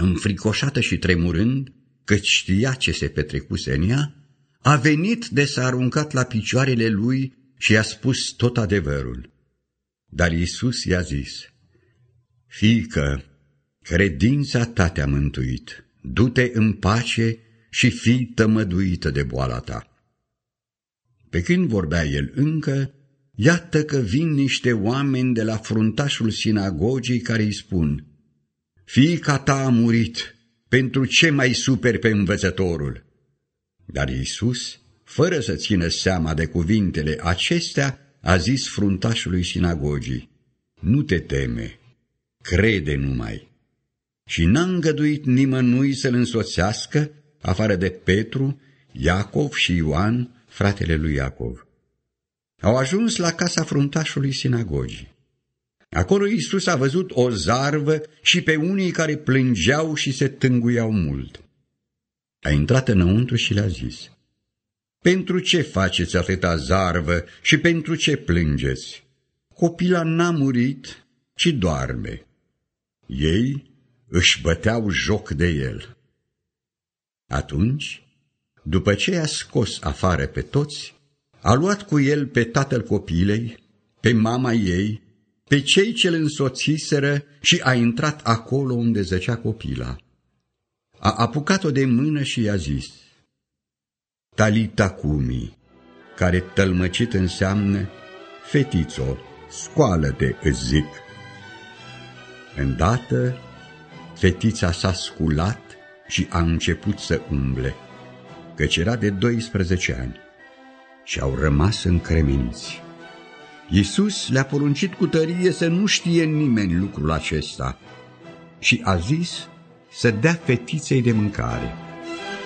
înfricoșată și tremurând, căci știa ce se petrecuse în ea, a venit de s-a aruncat la picioarele lui și i-a spus tot adevărul. Dar Iisus i-a zis: Fiică, credința ta te-a mântuit, du-te în pace și fii tămăduită de boala ta. Pe când vorbea el încă, iată că vin niște oameni de la fruntașul sinagogii care îi spun: Fiica ta a murit, pentru ce mai superi pe învățătorul? Dar Iisus, fără să țină seama de cuvintele acestea, a zis fruntașului sinagogii: Nu te teme, crede numai. Și n-a îngăduit nimănui să-l însoțească, afară de Petru, Iacov și Ioan, fratele lui Iacov. Au ajuns la casa fruntașului sinagogii. Acolo Iisus a văzut o zarvă și pe unii care plângeau și se tânguiau mult. A intrat înăuntru și le-a zis: Pentru ce faceți atâta zarvă și pentru ce plângeți? Copila n-a murit, ci doarme. Ei își băteau joc de el. Atunci, după ce i-a scos afară pe toți, a luat cu el pe tatăl copilei, pe mama ei, pe cei ce îl însoțiseră și a intrat acolo unde zăcea copila. A apucat-o de mână și i-a zis: Talita cumi, care tălmăcit înseamnă: Fetițo, scoală-te, îți zic. Îndată, fetița s-a sculat și a început să umble, căci era de 12 ani, și au rămas încremenți. Iisus le-a poruncit cu tărie să nu știe nimeni lucrul acesta și a zis să dea fetiței de mâncare.